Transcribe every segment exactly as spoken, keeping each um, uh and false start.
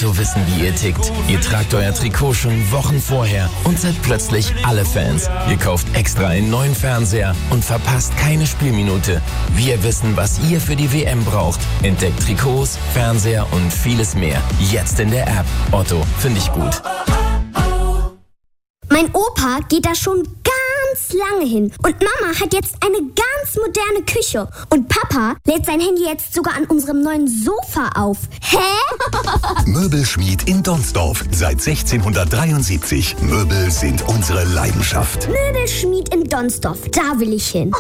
Netto wissen, wie ihr tickt. Ihr tragt euer Trikot schon Wochen vorher und seid plötzlich alle Fans. Ihr kauft extra einen neuen Fernseher und verpasst keine Spielminute. Wir wissen, was ihr für die W M braucht. Entdeckt Trikots, Fernseher und vieles mehr. Jetzt in der App. Otto, finde ich gut. Mein Opa geht da schon ganz lange hin. Und Mama hat jetzt eine ganz moderne Küche. Und Papa lädt sein Handy jetzt sogar an unserem neuen Sofa auf. Hä? Möbelschmied in Donsdorf. Seit sechzehnhundertdreiundsiebzig. Möbel sind unsere Leidenschaft. Möbelschmied in Donsdorf. Da will ich hin.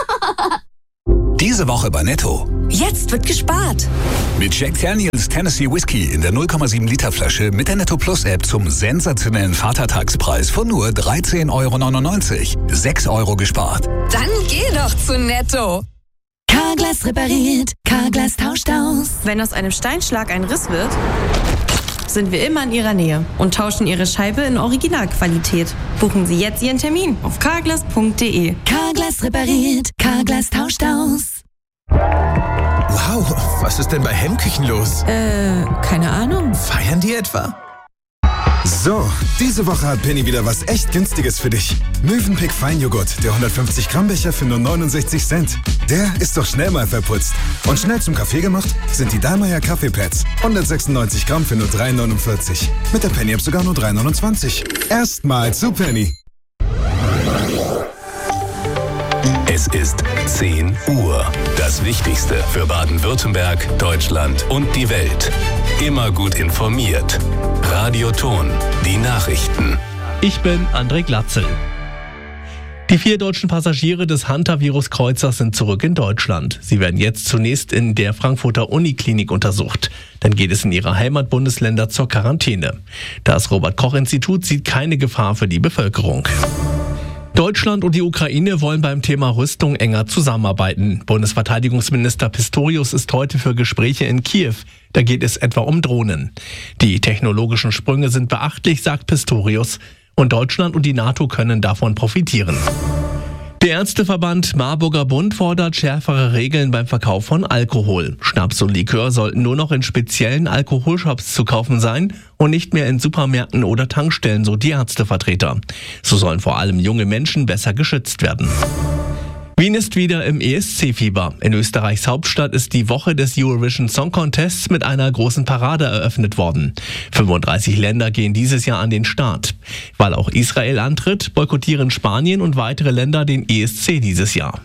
Diese Woche bei Netto. Jetzt wird gespart. Mit Jack Daniels Tennessee Whiskey in der null Komma sieben Liter Flasche mit der Netto Plus App zum sensationellen Vatertagspreis von nur dreizehn Euro neunundneunzig. sechs Euro gespart. Dann geh doch zu Netto. Carglass repariert, Carglass tauscht aus. Wenn aus einem Steinschlag ein Riss wird, sind wir immer in Ihrer Nähe und tauschen Ihre Scheibe in Originalqualität. Buchen Sie jetzt Ihren Termin auf carglass punkt de. Carglass repariert, Carglass tauscht aus. Wow, was ist denn bei Hemmküchen los? Äh, keine Ahnung. Feiern die etwa? So, diese Woche hat Penny wieder was echt Günstiges für dich. Mövenpick Feinjoghurt, der hundertfünfzig Gramm Becher für nur neunundsechzig Cent. Der ist doch schnell mal verputzt. Und schnell zum Kaffee gemacht sind die Dallmayr Kaffeepads. hundertsechsundneunzig Gramm für nur drei neunundvierzig. Mit der Penny-App sogar nur drei neunundzwanzig. Erstmal zu Penny. Es ist zehn Uhr. Das Wichtigste für Baden-Württemberg, Deutschland und die Welt. Immer gut informiert. Radio Ton, die Nachrichten. Ich bin André Glatzel. Die vier deutschen Passagiere des Hantavirus-Kreuzers sind zurück in Deutschland. Sie werden jetzt zunächst in der Frankfurter Uniklinik untersucht. Dann geht es in ihre Heimatbundesländer zur Quarantäne. Das Robert-Koch-Institut sieht keine Gefahr für die Bevölkerung. Deutschland und die Ukraine wollen beim Thema Rüstung enger zusammenarbeiten. Bundesverteidigungsminister Pistorius ist heute für Gespräche in Kiew. Da geht es etwa um Drohnen. Die technologischen Sprünge sind beachtlich, sagt Pistorius. Und Deutschland und die NATO können davon profitieren. Der Ärzteverband Marburger Bund fordert schärfere Regeln beim Verkauf von Alkohol. Schnaps und Likör sollten nur noch in speziellen Alkoholshops zu kaufen sein und nicht mehr in Supermärkten oder Tankstellen, so die Ärztevertreter. So sollen vor allem junge Menschen besser geschützt werden. Wien ist wieder im E S C-Fieber. In Österreichs Hauptstadt ist die Woche des Eurovision Song Contests mit einer großen Parade eröffnet worden. fünfunddreißig Länder gehen dieses Jahr an den Start. Weil auch Israel antritt, boykottieren Spanien und weitere Länder den E S C dieses Jahr.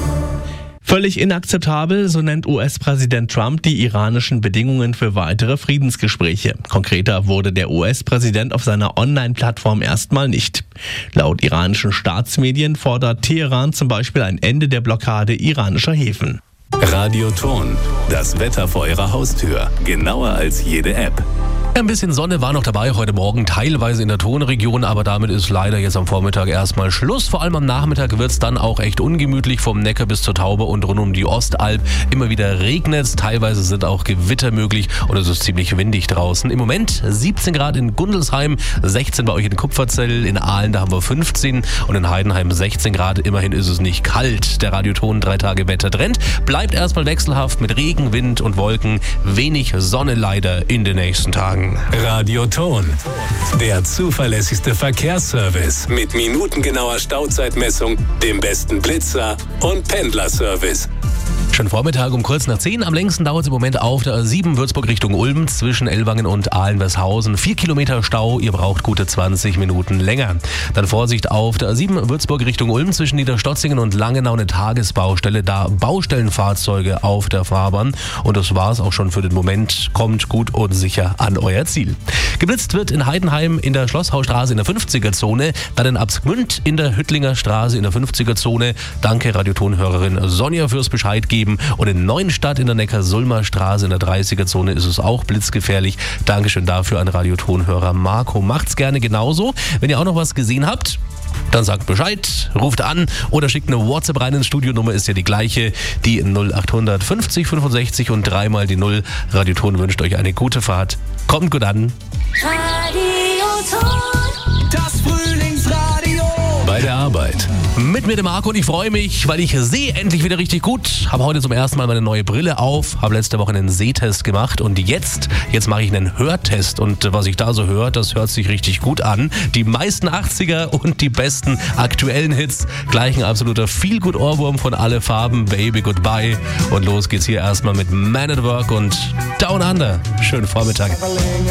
Völlig inakzeptabel, so nennt U S-Präsident Trump die iranischen Bedingungen für weitere Friedensgespräche. Konkreter wurde der U S-Präsident auf seiner Online-Plattform erstmal nicht. Laut iranischen Staatsmedien fordert Teheran zum Beispiel ein Ende der Blockade iranischer Häfen. Radio Ton, das Wetter vor Ihrer Haustür, genauer als jede App. Ein bisschen Sonne war noch dabei heute Morgen, teilweise in der Tonregion, aber damit ist leider jetzt am Vormittag erstmal Schluss. Vor allem am Nachmittag wird es dann auch echt ungemütlich, vom Neckar bis zur Taube und rund um die Ostalb. Immer wieder regnet es, teilweise sind auch Gewitter möglich und es ist ziemlich windig draußen. Im Moment siebzehn Grad in Gundelsheim, sechzehn bei euch in Kupferzell, in Aalen da haben wir fünfzehn und in Heidenheim sechzehn Grad. Immerhin ist es nicht kalt. Der Radioton drei Tage Wettertrend bleibt erstmal wechselhaft mit Regen, Wind und Wolken. Wenig Sonne leider in den nächsten Tagen. Radio Ton, der zuverlässigste Verkehrsservice mit minutengenauer Stauzeitmessung, dem besten Blitzer und Pendlerservice. Schon Vormittag um kurz nach zehn. Am längsten dauert es im Moment auf der A sieben Würzburg Richtung Ulm zwischen Ellwangen und Aalen-Wershausen. Vier Kilometer Stau, ihr braucht gute zwanzig Minuten länger. Dann Vorsicht auf der A sieben Würzburg Richtung Ulm zwischen Niederstotzingen und Langenau eine Tagesbaustelle. Da Baustellenfahrzeuge auf der Fahrbahn. Und das war's auch schon für den Moment. Kommt gut und sicher an euer Ziel. Geblitzt wird in Heidenheim in der Schlosshausstraße in der fünfziger-Zone. Dann in Absgmünd in der Hüttlinger Straße in der fünfziger-Zone. Danke Radiotonhörerin Sonja fürs Bescheid geben. Und in Neuenstadt in der Neckar-Sulmer Straße in der dreißiger-Zone ist es auch blitzgefährlich. Dankeschön dafür an Radiotonhörer Marco. Macht's gerne genauso. Wenn ihr auch noch was gesehen habt, dann sagt Bescheid, ruft an oder schickt eine WhatsApp rein ins Studio. Nummer ist ja die gleiche, die null acht fünfzig fünfundsechzig und dreimal die null. Radioton wünscht euch eine gute Fahrt. Kommt gut an. Radioton. Das Frühlingsradio. Bei bei der Arbeit. Mit mir, dem Marco, und ich freue mich, weil ich sehe endlich wieder richtig gut. Habe heute zum ersten Mal meine neue Brille auf, habe letzte Woche einen Sehtest gemacht und jetzt, jetzt mache ich einen Hörtest. Und was ich da so höre, das hört sich richtig gut an. Die meisten achtziger und die besten aktuellen Hits. Gleich ein absoluter Feel-Good-Ohrwurm von Alle Farben, Baby Goodbye. Und los geht's hier erstmal mit Man at Work und Down Under. Schönen Vormittag.